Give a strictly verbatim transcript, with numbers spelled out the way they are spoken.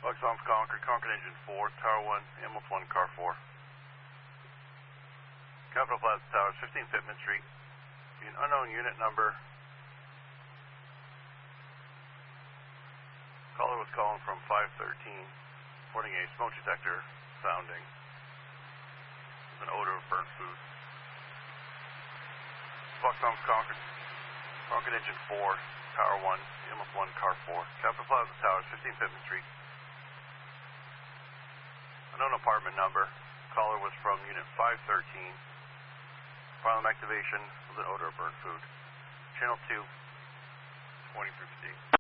Foxtrot Concord, Concord Engine four, Tower one, Ambulance one, Car four. Capital Plaza Towers, fifteen Pittman Street. An unknown unit number. Caller was calling from five thirteen, reporting a smoke detector sounding. With an odor of burnt food. Foxtrot Concord, Concord Engine four, Tower one, Ambulance one, Car four. Capital Plaza Towers, fifteen Pittman Street. Unknown apartment number. Caller was from Unit five thirteen. Problem activation with an odor of burnt food. Channel two, twenty fifteen.